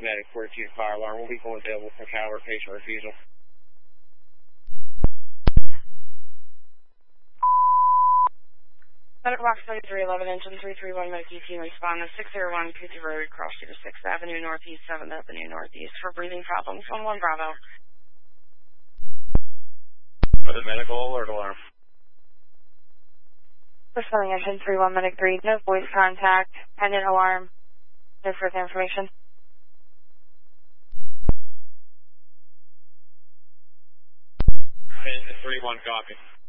Medic 42 fire alarm will be going available from Calvert, patient refusal. Medic box 3311, engine 331, Medic ET, respond to 601 Cootie Road, cross to 6th Avenue Northeast, 7th Avenue Northeast for breathing problems. 11 Bravo. For the medical alert alarm. Responding engine 31, Medic 3, no voice contact, pendant alarm, no further information. 31, copy.